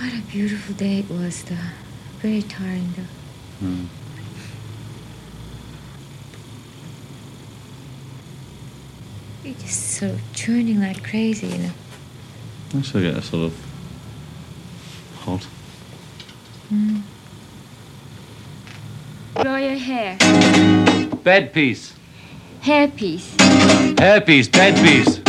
What a beautiful day it was, though. Very tiring, though. You're just sort of churning like crazy, you know. I still get a sort of hot. Blow your hair. Bed piece. Hair piece. Hair piece, bed piece.